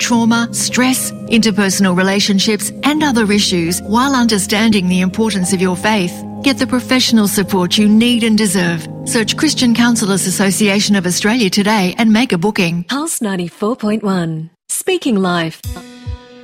trauma, stress, interpersonal relationships and other issues while understanding the importance of your faith. Get the professional support you need and deserve. Search Christian Counsellors Association of Australia today and make a booking. Pulse 94.1. Speaking Life.